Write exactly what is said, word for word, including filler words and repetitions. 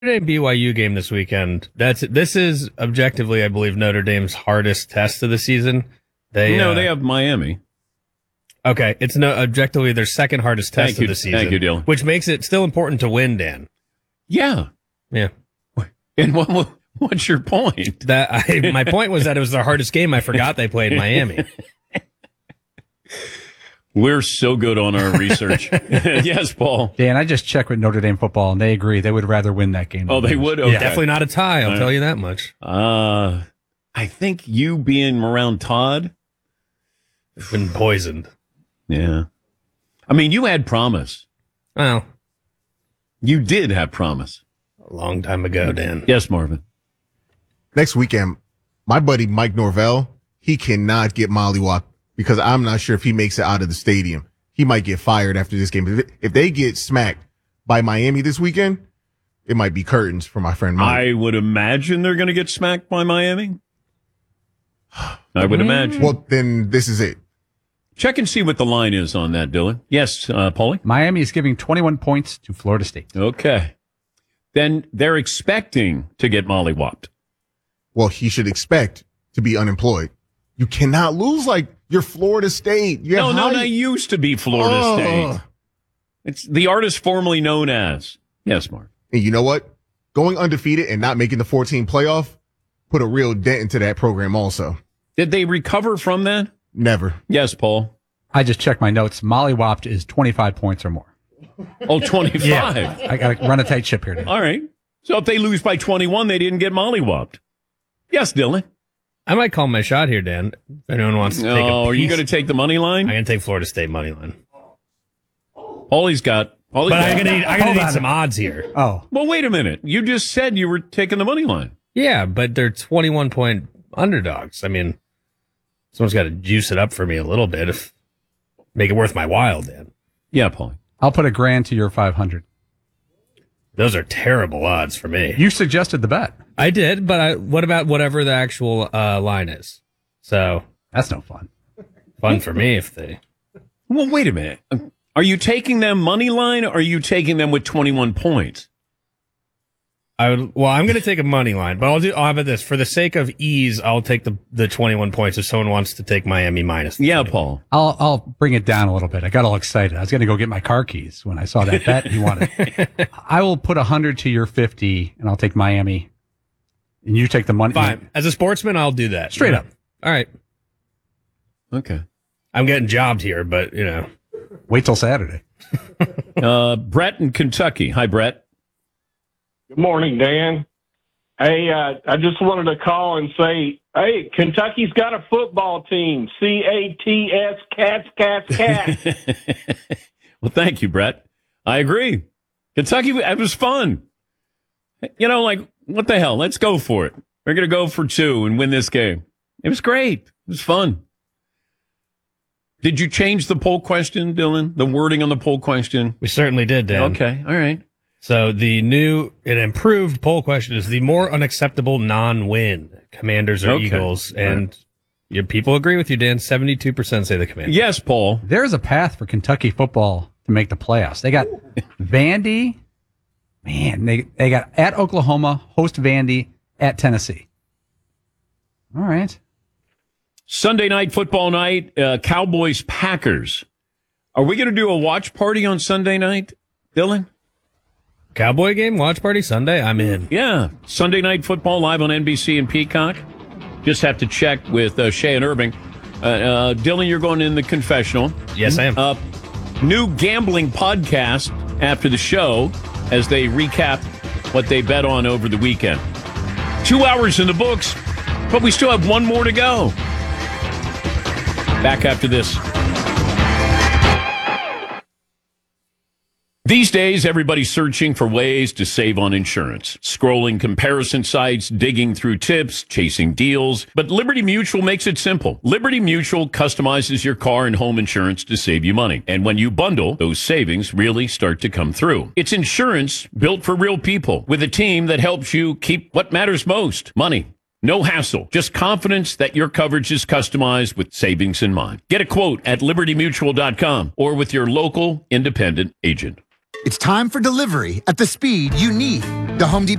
Dame B Y U game this weekend. That's this is objectively, I believe, Notre Dame's hardest test of the season. They no, uh, they have Miami. Okay, it's no objectively their second hardest test Thank you. of the season. Thank you, Dylan. Which makes it still important to win, Dan. Yeah, yeah. And what, what what's your point? That I, my point was that it was their hardest game. I forgot they played Miami. We're so good on our research. Yes, Paul. Dan, I just checked with Notre Dame football, and they agree they would rather win that game. Oh, they would? Okay. Yeah, definitely not a tie, I'll uh, tell you that much. Uh, I think you being around Todd has been poisoned. Yeah. I mean, you had promise. Well, you did have promise. A long time ago, Dan. Yes, Marvin. Next weekend, my buddy Mike Norvell, he cannot get mollywopped. Because I'm not sure if he makes it out of the stadium. He might get fired after this game. If they get smacked by Miami this weekend, it might be curtains for my friend Mike. I would imagine they're going to get smacked by Miami. I would imagine. Well, then this is it. Check and see what the line is on that, Dylan. Yes, uh, Paulie? Miami is giving twenty-one points to Florida State. Okay. Then they're expecting to get mollywopped. Well, he should expect to be unemployed. You cannot lose like you're Florida State. You no, no, high... no. Used to be Florida oh. State. It's the artist formerly known as. Yes, Mark. And you know what? Going undefeated and not making the fourteen playoff put a real dent into that program also. Did they recover from that? Never. Yes, Paul. I just checked my notes. Mollywopped is twenty-five points or more. Oh, twenty-five. Yeah. I got to run a tight ship here today. All right. So if they lose by twenty-one, they didn't get mollywopped. Yes, Dylan. I might call my shot here, Dan. If anyone wants to take a Oh, are you going to take the money line? I'm going to take Florida State money line. All he's got. All he's but got. I'm going to need, I'm gonna need some odds here. Oh. Well, wait a minute. You just said you were taking the money line. Yeah, but they're twenty-one point underdogs. I mean, someone's got to juice it up for me a little bit. If make it worth my while, Dan. Yeah, Paul. I'll put a grand to your five hundred. Those are terrible odds for me. You suggested the bet. I did, but I, what about whatever the actual uh, line is? So that's no fun. Fun for me if they. Well, wait a minute. Are you taking them money line or are you taking them with twenty-one points? I would. Well, I'm going to take a money line, but I'll do. I'll have this for the sake of ease. I'll take the the twenty-one points if someone wants to take Miami minus. Yeah, Paul. I'll I'll bring it down a little bit. I got all excited. I was going to go get my car keys when I saw that bet you wanted. I will put a hundred to your fifty, and I'll take Miami, and you take the money. Fine. As a sportsman, I'll do that straight up. All right. Okay. I'm getting jobbed here, but you know, wait till Saturday. uh, Brett in Kentucky. Hi, Brett. Good morning, Dan. Hey, uh, I just wanted to call and say, hey, Kentucky's got a football team. C A T S, Cats, Cats, Cats. Well, thank you, Brett. I agree. Kentucky, it was fun. You know, like, what the hell? Let's go for it. We're going to go for two and win this game. It was great. It was fun. Did you change the poll question, Dylan? The wording on the poll question? We certainly did, Dan. Okay, all right. So the new and improved poll question is the more unacceptable non-win, Commanders or okay. Eagles. And right. your people agree with you, Dan. seventy-two percent say the Commanders. Yes, Paul. There's a path for Kentucky football to make the playoffs. They got Vandy. Man, they, they got at Oklahoma, host Vandy, at Tennessee. All right. Sunday night football night, uh, Cowboys Packers. Are we going to do a watch party on Sunday night, Dylan? Cowboy game, watch party Sunday? I'm in. Yeah. Sunday night football live on N B C and Peacock. Just have to check with uh, Shea and Irving. Uh, uh, Dylan, you're going in the confessional. Yes, I am. Uh, new gambling podcast after the show as they recap what they bet on over the weekend. Two hours in the books, but we still have one more to go. Back after this. These days, everybody's searching for ways to save on insurance. Scrolling comparison sites, digging through tips, chasing deals. But Liberty Mutual makes it simple. Liberty Mutual customizes your car and home insurance to save you money. And when you bundle, those savings really start to come through. It's insurance built for real people with a team that helps you keep what matters most, money. No hassle, just confidence that your coverage is customized with savings in mind. Get a quote at liberty mutual dot com or with your local independent agent. It's time for delivery at the speed you need. The Home Depot